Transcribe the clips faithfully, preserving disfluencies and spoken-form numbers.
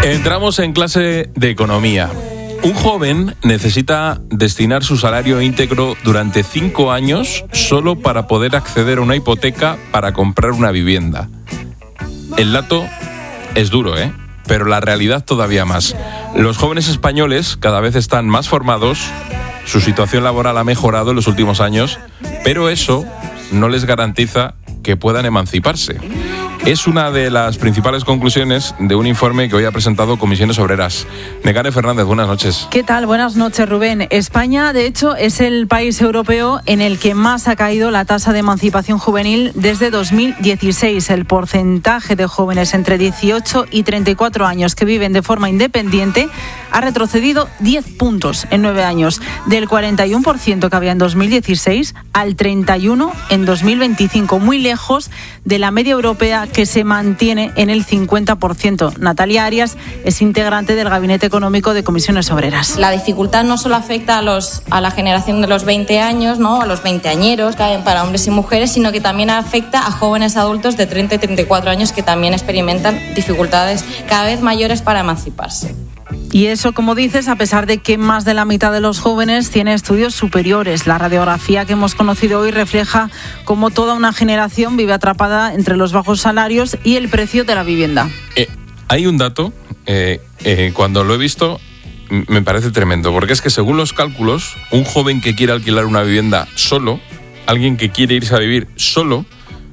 Entramos en clase de economía. Un joven necesita destinar su salario íntegro durante cinco años solo para poder acceder a una hipoteca para comprar una vivienda. El dato es duro, ¿eh? Pero la realidad todavía más. Los jóvenes españoles cada vez están más formados, su situación laboral ha mejorado en los últimos años, pero eso no les garantiza que puedan emanciparse. Es una de las principales conclusiones de un informe que hoy ha presentado Comisiones Obreras. Nekane Fernández, buenas noches. ¿Qué tal? Buenas noches, Rubén. España, de hecho, es el país europeo en el que más ha caído la tasa de emancipación juvenil desde dos mil dieciséis. El porcentaje de jóvenes entre dieciocho y treinta y cuatro años que viven de forma independiente ha retrocedido diez puntos en nueve años, del cuarenta y uno por ciento que había en dos mil dieciséis al treinta y uno por ciento en dos mil veinticinco, muy lejos de la media europea que se mantiene en el cincuenta por ciento. Natalia Arias es integrante del Gabinete Económico de Comisiones Obreras. La dificultad no solo afecta a, los, a la generación de los veinte años, ¿no? A los veinteañeros, caen para hombres y mujeres, sino que también afecta a jóvenes adultos de treinta y treinta y cuatro años que también experimentan dificultades cada vez mayores para emanciparse. Y eso, como dices, a pesar de que más de la mitad de los jóvenes tiene estudios superiores. La radiografía que hemos conocido hoy refleja cómo toda una generación vive atrapada entre los bajos salarios y el precio de la vivienda. Eh, hay un dato, eh, eh, cuando lo he visto me parece tremendo, porque es que según los cálculos, un joven que quiere alquilar una vivienda solo, alguien que quiere irse a vivir solo,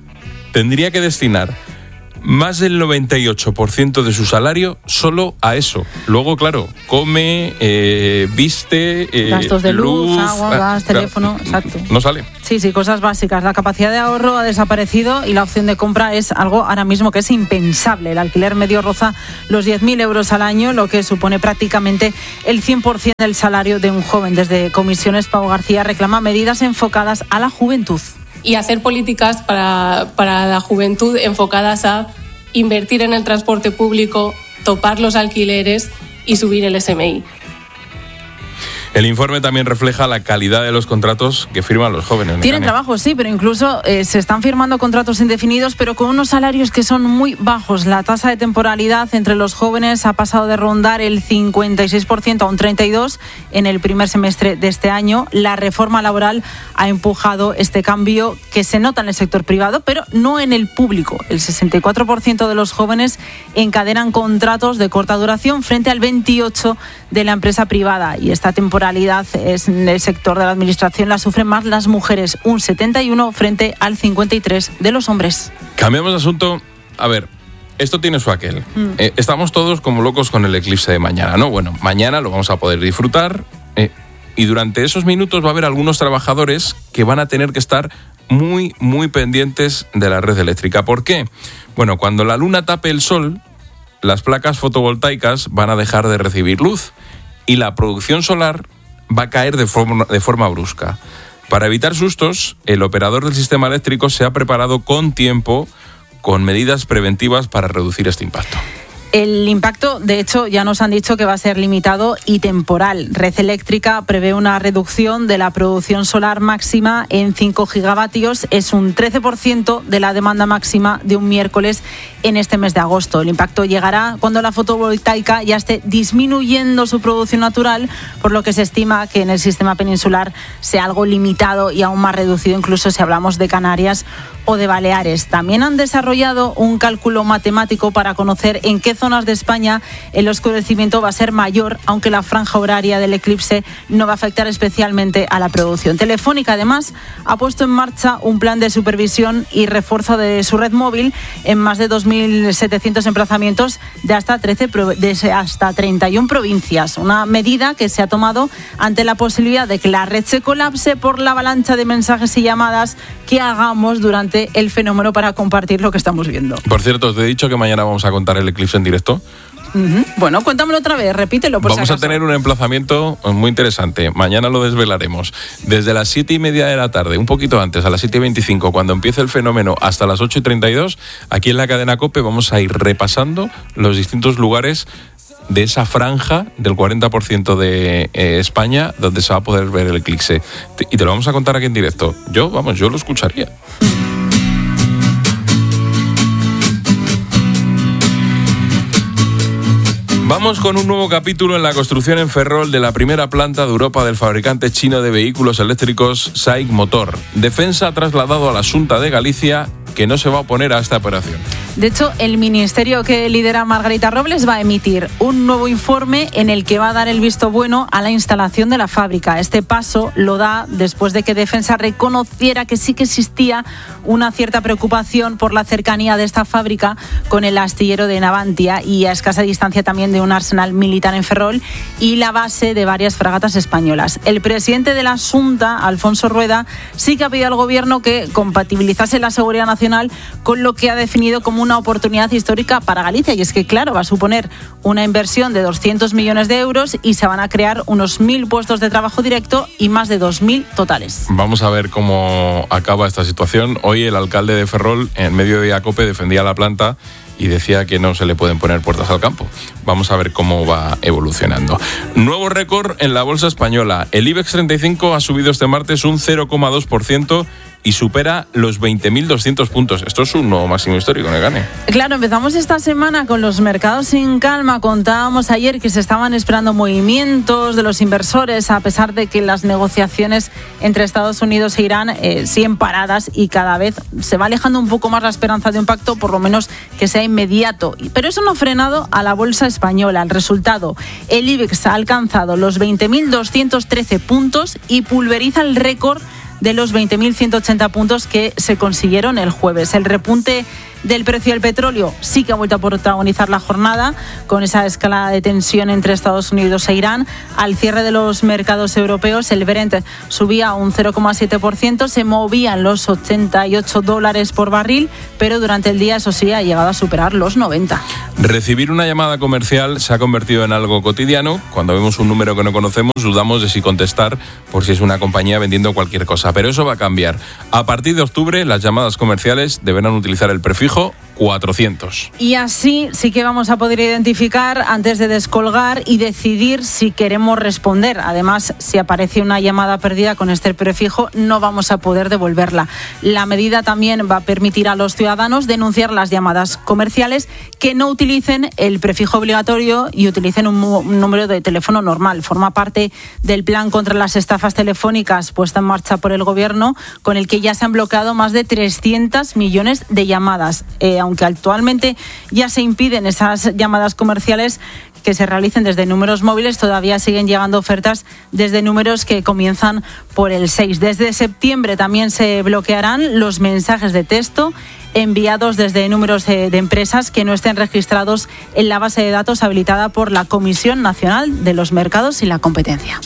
tendría que destinar más del noventa y ocho por ciento de su salario solo a eso. Luego, claro, come, eh, viste, eh, gastos de luz, luz agua, gas, claro, teléfono, exacto. No sale. Sí, sí, cosas básicas. La capacidad de ahorro ha desaparecido y la opción de compra es algo ahora mismo que es impensable. El alquiler medio roza los diez mil euros al año, lo que supone prácticamente el cien por ciento del salario de un joven. Desde Comisiones, Pau García reclama medidas enfocadas a la juventud. Y hacer políticas para, para la juventud enfocadas a invertir en el transporte público, topar los alquileres y subir el S M I. El informe también refleja la calidad de los contratos que firman los jóvenes. Tienen trabajo, sí, pero incluso eh, se están firmando contratos indefinidos, pero con unos salarios que son muy bajos. La tasa de temporalidad entre los jóvenes ha pasado de rondar el cincuenta y seis por ciento a un treinta y dos por ciento en el primer semestre de este año. La reforma laboral ha empujado este cambio que se nota en el sector privado, pero no en el público. El sesenta y cuatro por ciento de los jóvenes encadenan contratos de corta duración frente al veintiocho por ciento de la empresa privada, y esta temporalidad es en el sector de la administración la sufren más las mujeres, un setenta y uno frente al cincuenta y tres de los hombres. Cambiamos de asunto. A ver, esto tiene su aquel. Mm. Eh, estamos todos como locos con el eclipse de mañana, ¿no? Bueno, mañana lo vamos a poder disfrutar eh, y durante esos minutos va a haber algunos trabajadores que van a tener que estar muy, muy pendientes de la red eléctrica. ¿Por qué? Bueno, cuando la luna tape el sol, las placas fotovoltaicas van a dejar de recibir luz y la producción solar va a caer de forma, de forma brusca. Para evitar sustos, el operador del sistema eléctrico se ha preparado con tiempo, con medidas preventivas para reducir este impacto. El impacto, de hecho, ya nos han dicho que va a ser limitado y temporal. Red Eléctrica prevé una reducción de la producción solar máxima en cinco gigavatios. Es un trece por ciento de la demanda máxima de un miércoles en este mes de agosto. El impacto llegará cuando la fotovoltaica ya esté disminuyendo su producción natural, por lo que se estima que en el sistema peninsular sea algo limitado y aún más reducido, incluso si hablamos de Canarias o de Baleares. También han desarrollado un cálculo matemático para conocer en qué zonas de España el oscurecimiento va a ser mayor, aunque la franja horaria del eclipse no va a afectar especialmente a la producción. Telefónica, además, ha puesto en marcha un plan de supervisión y refuerzo de su red móvil en más de dos mil setecientos emplazamientos de hasta, trece, de hasta treinta y una provincias. Una medida que se ha tomado ante la posibilidad de que la red se colapse por la avalancha de mensajes y llamadas que hagamos durante el fenómeno para compartir lo que estamos viendo. Por cierto, te he dicho que mañana vamos a contar el eclipse en directo. Uh-huh. Bueno, cuéntamelo otra vez, repítelo por Vamos si a tener un emplazamiento muy interesante. Mañana lo desvelaremos. Desde las siete y media de la tarde, un poquito antes, a las siete y veinticinco, cuando empiece el fenómeno, hasta las ocho y treinta y dos, aquí en la cadena COPE vamos a ir repasando los distintos lugares de esa franja del cuarenta por ciento de eh, España donde se va a poder ver el eclipse. Y te lo vamos a contar aquí en directo. Yo, vamos, yo lo escucharía. Vamos con un nuevo capítulo en la construcción en Ferrol de la primera planta de Europa del fabricante chino de vehículos eléctricos SAIC Motor. Defensa ha trasladado a la Xunta de Galicia que no se va a oponer a esta operación. De hecho, el ministerio que lidera Margarita Robles va a emitir un nuevo informe en el que va a dar el visto bueno a la instalación de la fábrica. Este paso lo da después de que Defensa reconociera que sí que existía una cierta preocupación por la cercanía de esta fábrica con el astillero de Navantia y a escasa distancia también de un arsenal militar en Ferrol y la base de varias fragatas españolas. El presidente de la Xunta, Alfonso Rueda, sí que ha pedido al gobierno que compatibilizase la seguridad nacional con lo que ha definido como una oportunidad histórica para Galicia, y es que claro, va a suponer una inversión de doscientos millones de euros y se van a crear unos mil puestos de trabajo directo y más de dos mil totales. Vamos a ver cómo acaba esta situación. Hoy el alcalde de Ferrol, en medio de COPE, defendía la planta y decía que no se le pueden poner puertas al campo. Vamos a ver cómo va evolucionando. Nuevo récord en la bolsa española. El IBEX treinta y cinco ha subido este martes un cero coma dos por ciento y supera los veinte mil doscientos puntos. Esto es un nuevo máximo histórico, Negane. Claro, empezamos esta semana con los mercados sin calma. Contábamos ayer que se estaban esperando movimientos de los inversores, a pesar de que las negociaciones entre Estados Unidos e Irán eh, siguen paradas y cada vez se va alejando un poco más la esperanza de un pacto, por lo menos que sea inmediato. Pero eso no ha frenado a la bolsa española. El resultado, el IBEX ha alcanzado los veinte mil doscientos trece puntos y pulveriza el récord de los veinte mil ciento ochenta puntos que se consiguieron el jueves. El repunte del precio del petróleo sí que ha vuelto a protagonizar la jornada con esa escalada de tensión entre Estados Unidos e Irán. Al cierre de los mercados europeos, el Brent subía un cero coma siete por ciento, se movían los ochenta y ocho dólares por barril, pero durante el día, eso sí, ha llegado a superar los noventa. Recibir una llamada comercial se ha convertido en algo cotidiano. Cuando vemos un número que no conocemos, dudamos de si contestar por si es una compañía vendiendo cualquier cosa. Pero eso va a cambiar. A partir de octubre, las llamadas comerciales deberán utilizar el prefijo cuatrocientos. Y así sí que vamos a poder identificar antes de descolgar y decidir si queremos responder. Además, si aparece una llamada perdida con este prefijo, no vamos a poder devolverla. La medida también va a permitir a los ciudadanos denunciar las llamadas comerciales que no utilicen el prefijo obligatorio y utilicen un, un número de teléfono normal. Forma parte del plan contra las estafas telefónicas puesta en marcha por el gobierno, con el que ya se han bloqueado más de trescientos millones de llamadas. Eh, aunque actualmente ya se impiden esas llamadas comerciales que se realicen desde números móviles, todavía siguen llegando ofertas desde números que comienzan por el seis. Desde septiembre también se bloquearán los mensajes de texto enviados desde números de, de empresas que no estén registrados en la base de datos habilitada por la Comisión Nacional de los Mercados y la Competencia.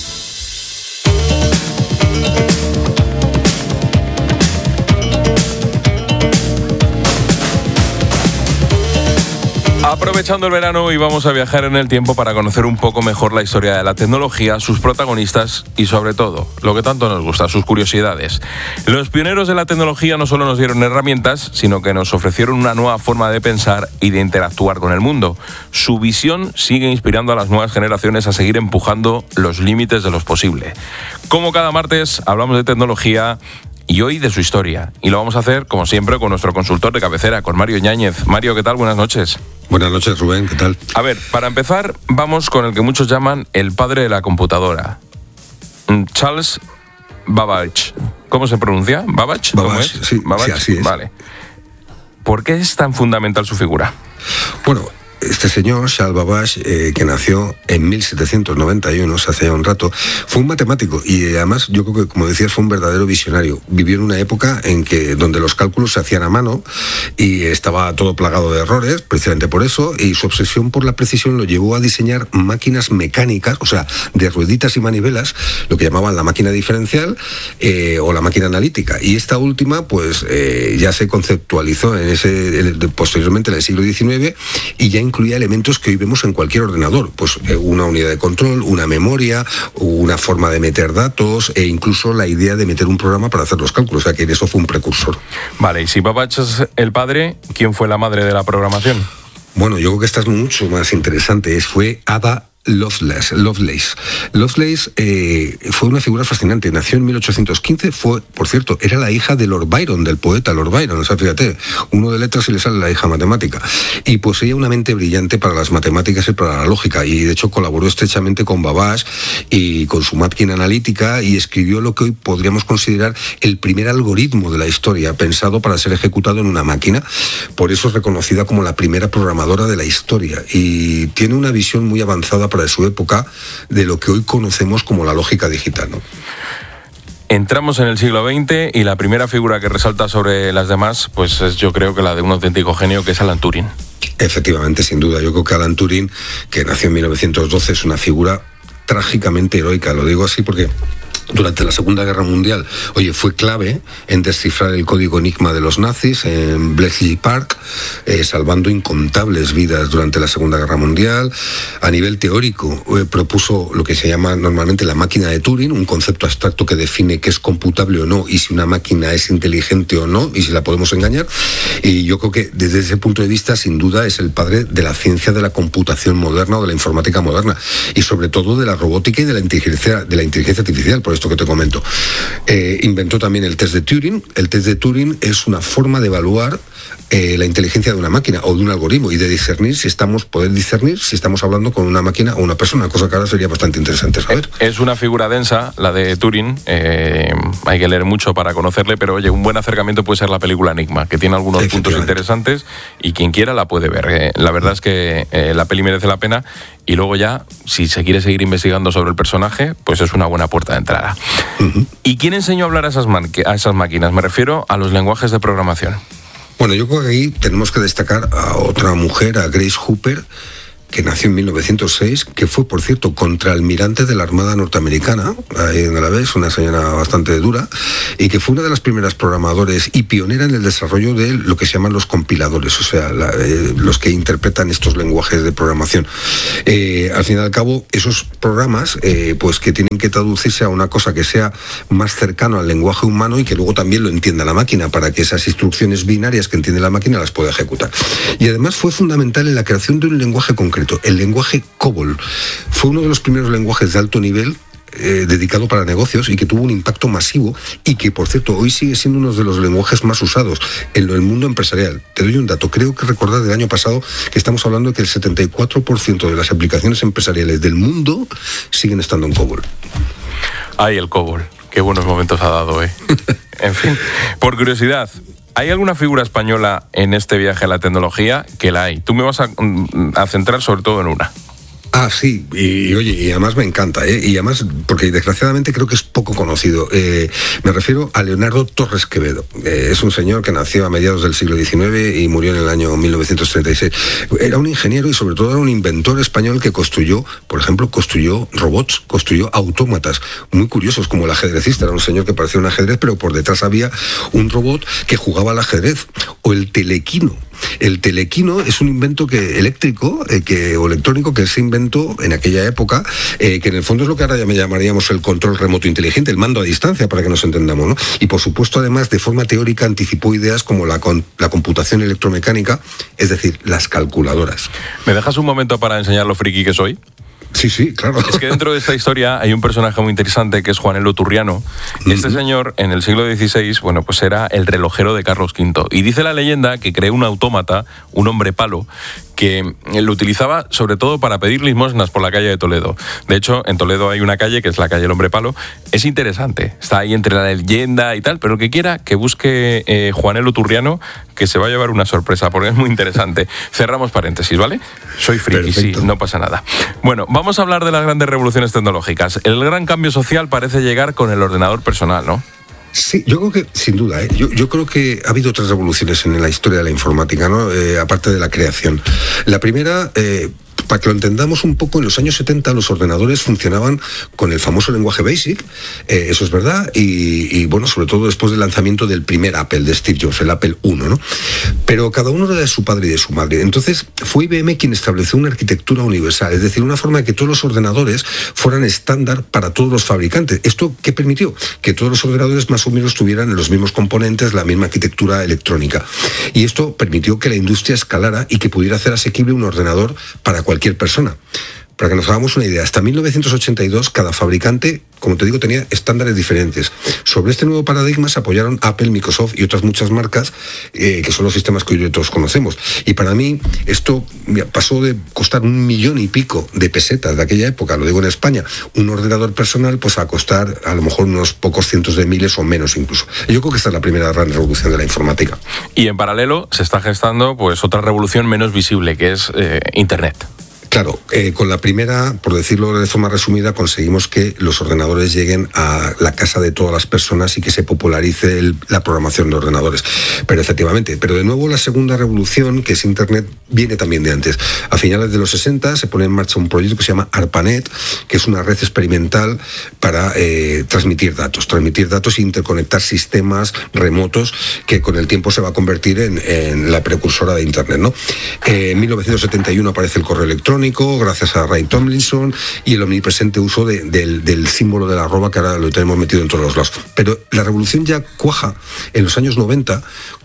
Aprovechando el verano, hoy vamos a viajar en el tiempo para conocer un poco mejor la historia de la tecnología, sus protagonistas y sobre todo, lo que tanto nos gusta, sus curiosidades. Los pioneros de la tecnología no solo nos dieron herramientas, sino que nos ofrecieron una nueva forma de pensar y de interactuar con el mundo. Su visión sigue inspirando a las nuevas generaciones a seguir empujando los límites de lo posible. Como cada martes, hablamos de tecnología y hoy de su historia. Y lo vamos a hacer, como siempre, con nuestro consultor de cabecera, con Mario Yáñez. Mario, ¿qué tal? Buenas noches. Buenas noches, Rubén, ¿qué tal? A ver, para empezar, vamos con el que muchos llaman el padre de la computadora. Charles Babbage. ¿Cómo se pronuncia? ¿Babbage? ¿Cómo Babbage, es? sí, Babbage, sí, así es. Vale. ¿Por qué es tan fundamental su figura? Bueno, este señor, Charles Babbage, eh, que nació en mil setecientos noventa y uno, hace ya un rato, fue un matemático y además yo creo que, como decías, fue un verdadero visionario. Vivió en una época en que donde los cálculos se hacían a mano y estaba todo plagado de errores, precisamente por eso, y su obsesión por la precisión lo llevó a diseñar máquinas mecánicas, o sea, de rueditas y manivelas, lo que llamaban la máquina diferencial eh, o la máquina analítica. Y esta última, pues, eh, ya se conceptualizó en ese, en el, posteriormente en el siglo diecinueve y ya incluía elementos que hoy vemos en cualquier ordenador, pues eh, una unidad de control, una memoria, una forma de meter datos e incluso la idea de meter un programa para hacer los cálculos, o sea que eso fue un precursor. Vale, y si Babbage es el padre, ¿quién fue la madre de la programación? Bueno, yo creo que esta es mucho más interesante, es, fue Ada Lovelace. Lovelace, Lovelace eh, fue una figura fascinante. Nació en mil ochocientos quince, fue, por cierto, era la hija de Lord Byron, del poeta Lord Byron. O sea, fíjate, uno de letras y le sale la hija matemática. Y poseía una mente brillante para las matemáticas y para la lógica. Y de hecho colaboró estrechamente con Babbage y con su máquina analítica y escribió lo que hoy podríamos considerar el primer algoritmo de la historia, pensado para ser ejecutado en una máquina. Por eso es reconocida como la primera programadora de la historia. Y tiene una visión muy avanzada para su época de lo que hoy conocemos como la lógica digital, ¿no? Entramos en el siglo veinte y la primera figura que resalta sobre las demás, pues es yo creo que la de un auténtico genio, que es Alan Turing. Efectivamente, sin duda. Yo creo que Alan Turing, que nació en mil novecientos doce, es una figura trágicamente heroica. Lo digo así porque durante la Segunda Guerra Mundial, oye, fue clave en descifrar el código Enigma de los nazis en Bletchley Park, eh, salvando incontables vidas durante la Segunda Guerra Mundial. A nivel teórico, eh, propuso lo que se llama normalmente la máquina de Turing, un concepto abstracto que define qué es computable o no, y si una máquina es inteligente o no, y si la podemos engañar. Y yo creo que desde ese punto de vista, sin duda, es el padre de la ciencia de la computación moderna o de la informática moderna, y sobre todo de la robótica y de la inteligencia, de la inteligencia artificial. Por esto que te comento. Eh, inventó también el test de Turing. El test de Turing es una forma de evaluar eh, la inteligencia de una máquina o de un algoritmo y de discernir si estamos, poder discernir si estamos hablando con una máquina o una persona, cosa que ahora sería bastante interesante saber. Es una figura densa, la de Turing. Eh, hay que leer mucho para conocerle, pero oye, un buen acercamiento puede ser la película Enigma, que tiene algunos puntos interesantes y quien quiera la puede ver. Eh, la verdad es que eh, la peli merece la pena. Y luego ya, si se quiere seguir investigando sobre el personaje, pues es una buena puerta de entrada. Uh-huh. ¿Y quién enseñó a hablar a esas, a esas máquinas? Me refiero a los lenguajes de programación. Bueno, yo creo que ahí tenemos que destacar a otra mujer, a Grace Hopper, que nació en mil novecientos seis, que fue, por cierto, contraalmirante de la Armada Norteamericana, ahí en la vez, una señora bastante dura, y que fue una de las primeras programadores y pionera en el desarrollo de lo que se llaman los compiladores, o sea, la, eh, los que interpretan estos lenguajes de programación. Eh, al fin y al cabo, esos programas, eh, pues que tienen que traducirse a una cosa que sea más cercano al lenguaje humano y que luego también lo entienda la máquina, para que esas instrucciones binarias que entiende la máquina las pueda ejecutar. Y además fue fundamental en la creación de un lenguaje concreto. El lenguaje COBOL fue uno de los primeros lenguajes de alto nivel eh, dedicado para negocios y que tuvo un impacto masivo y que, por cierto, hoy sigue siendo uno de los lenguajes más usados en el mundo empresarial. Te doy un dato. Creo que recordar del año pasado que estamos hablando de que el setenta y cuatro por ciento de las aplicaciones empresariales del mundo siguen estando en COBOL. Ay, el COBOL. Qué buenos momentos ha dado, ¿eh? En fin, por curiosidad, ¿hay alguna figura española en este viaje a la tecnología? Que la hay. Tú me vas a, a centrar sobre todo en una. Ah, sí, y, y oye, y además me encanta, ¿eh? Y además, porque desgraciadamente creo que es poco conocido. Eh, me refiero a Leonardo Torres Quevedo. Eh, es un señor que nació a mediados del siglo diecinueve y murió en el año mil novecientos treinta y seis. Era un ingeniero y sobre todo era un inventor español que construyó, por ejemplo, construyó robots, construyó autómatas muy curiosos, como el ajedrecista. Era un señor que parecía un ajedrez, pero por detrás había un robot que jugaba al ajedrez. O el telequino. El telequino es un invento que eléctrico eh, que, o electrónico que se inventó en aquella época, eh, que en el fondo es lo que ahora ya me llamaríamos el control remoto inteligente, el mando a distancia, para que nos entendamos, ¿no? Y por supuesto, además, de forma teórica anticipó ideas como la, con, la computación electromecánica, es decir, las calculadoras. ¿Me dejas un momento para enseñar lo friki que soy? Sí, sí, claro. Es que dentro de esta historia hay un personaje muy interesante que es Juanelo Turriano. Este uh-huh. señor, en el siglo dieciséis, bueno, pues era el relojero de Carlos quinto. Y dice la leyenda que creó un autómata, un hombre palo, que lo utilizaba sobre todo para pedir limosnas por la calle de Toledo. De hecho, en Toledo hay una calle que es la calle del Hombre Palo. Es interesante, está ahí entre la leyenda y tal, pero el que quiera que busque eh, Juanelo Turriano, que se va a llevar una sorpresa, porque es muy interesante. Cerramos paréntesis, ¿vale? Soy friki, sí, no pasa nada. Bueno, vamos a hablar de las grandes revoluciones tecnológicas. El gran cambio social parece llegar con el ordenador personal, ¿no? Sí, yo creo que, sin duda, ¿eh? yo, yo creo que ha habido otras revoluciones en la historia de la informática, ¿no? Eh, aparte de la creación. La primera, eh, para que lo entendamos un poco, en los años setenta los ordenadores funcionaban con el famoso lenguaje BASIC, eh, eso es verdad, y, y bueno, sobre todo después del lanzamiento del primer Apple, de Steve Jobs, el Apple uno, ¿no? Pero cada uno era de su padre y de su madre. Entonces fue I B M quien estableció una arquitectura universal, es decir, una forma de que todos los ordenadores fueran estándar para todos los fabricantes. ¿Esto qué permitió? Que todos los ordenadores más o menos tuvieran los mismos componentes, la misma arquitectura electrónica. Y esto permitió que la industria escalara y que pudiera hacer asequible un ordenador para cualquier persona. para que nos hagamos una idea, hasta mil novecientos ochenta y dos cada fabricante, como te digo, tenía estándares diferentes. Sobre este nuevo paradigma se apoyaron Apple, Microsoft y otras muchas marcas, eh, que son los sistemas que hoy todos conocemos. Y para mí esto mira, pasó de costar un millón y pico de pesetas de aquella época, lo digo en España, un ordenador personal, pues a costar a lo mejor unos pocos cientos de miles o menos incluso. Yo creo que esta es la primera gran revolución de la informática. Y en paralelo se está gestando pues otra revolución menos visible, que es eh, Internet. Claro, eh, con la primera, por decirlo de forma resumida, conseguimos que los ordenadores lleguen a la casa de todas las personas y que se popularice el, la programación de ordenadores. Pero efectivamente, pero de nuevo la segunda revolución, que es Internet, viene también de antes. A finales de los sesenta se pone en marcha un proyecto que se llama ARPANET, que es una red experimental para eh, transmitir datos, transmitir datos e interconectar sistemas remotos, que con el tiempo se va a convertir en, en la precursora de Internet, ¿no? Eh, en mil novecientos setenta y uno aparece el correo electrónico, gracias a Ray Tomlinson, y el omnipresente uso de, del, del símbolo de la arroba, que ahora lo tenemos metido en todos los lados. Pero la revolución ya cuaja en los años noventa,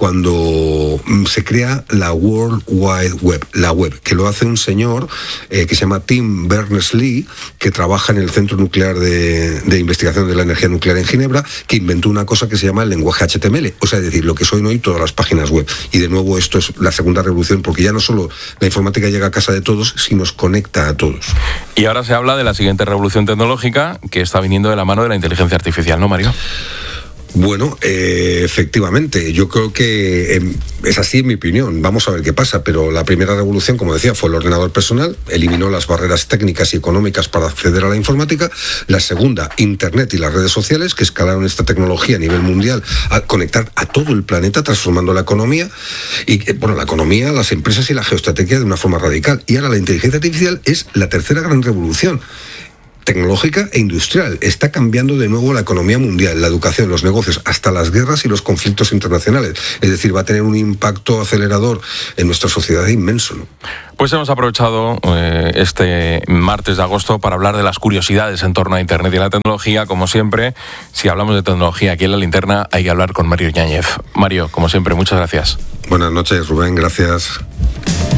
cuando se crea la World Wide Web, la web, que lo hace un señor eh, que se llama Tim Berners-Lee, que trabaja en el Centro Nuclear de, de Investigación de la Energía Nuclear en Ginebra, que inventó una cosa que se llama el lenguaje H T M L, o sea, es decir, lo que son hoy todas las páginas web. Y de nuevo esto es la segunda revolución, porque ya no solo la informática llega a casa de todos, sino conecta a todos. Y ahora se habla de la siguiente revolución tecnológica, que está viniendo de la mano de la inteligencia artificial, ¿no, Mario? Bueno, eh, efectivamente, yo creo que eh, es así en mi opinión. Vamos a ver qué pasa, pero la primera revolución, como decía, fue el ordenador personal, eliminó las barreras técnicas y económicas para acceder a la informática. La segunda, Internet y las redes sociales, que escalaron esta tecnología a nivel mundial al conectar a todo el planeta, transformando la economía, y bueno, la economía, las empresas y la geoestrategia de una forma radical. Y ahora la inteligencia artificial es la tercera gran revolución tecnológica e industrial. Está cambiando de nuevo la economía mundial, la educación, los negocios, hasta las guerras y los conflictos internacionales. Es decir, va a tener un impacto acelerador en nuestra sociedad inmenso, ¿no? Pues hemos aprovechado eh, este martes de agosto para hablar de las curiosidades en torno a Internet y la tecnología. Como siempre, si hablamos de tecnología aquí en La Linterna, hay que hablar con Mario Yáñez. Mario, como siempre, muchas gracias. Buenas noches, Rubén, gracias.